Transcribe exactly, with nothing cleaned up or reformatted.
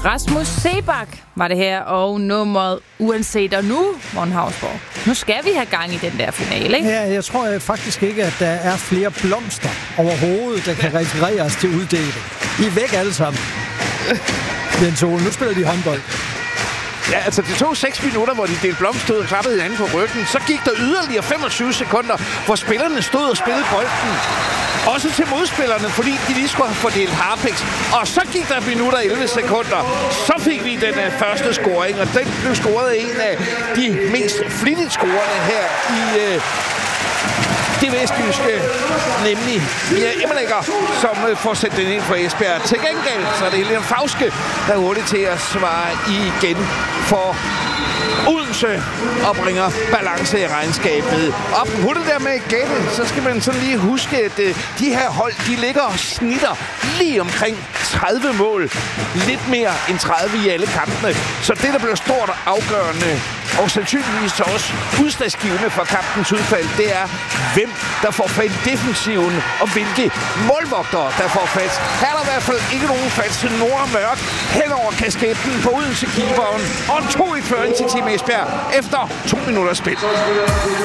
Rasmus Seebach var det her, og nummeret uanset. Og nu, Morten Hausborg, nu skal vi have gang i den der finale, ikke? Ja, jeg tror faktisk ikke, at der er flere blomster overhovedet, der kan refereres til uddeling. I er væk alle sammen. Jens Ole, nu spiller de håndbold. Ja, altså det tog seks minutter, hvor de delte blomster ud og klappede hinanden på ryggen. Så gik der yderligere femogtyve sekunder, hvor spillerne stod og spillede bolden. Også til modspillerne, fordi de lige skulle have fordelt harpiks. Og så gik der minutter elleve sekunder. Så fik vi den uh, første scoring, og den blev scoret af en af de mest flittigt scorende her i uh, det vestjyske, nemlig Mia Emmerlægger, som uh, får sendt den ind for Esbjerg. Til gengæld, så er det Helena Fauske, der er hurtigt til at svare igen for Odense og bringer balance i regnskabet. Og på det der med gætte, så skal man sådan lige huske, at uh, de her hold, de ligger og snitter lige omkring tredive mål. Lidt mere end tredive i alle kampene. Så det, der bliver stort og afgørende, og sandsynligvis så også udslagsgivende for kampens udfald, det er, hvem der får fat i defensiven, og hvilke målvogtere, der får fat. Her er der i hvert fald ikke nogen fat til Nora Mørk hen over kasketten på Odense-keeperen, og en to-et føring til Team Esbjerg efter to minutters spil.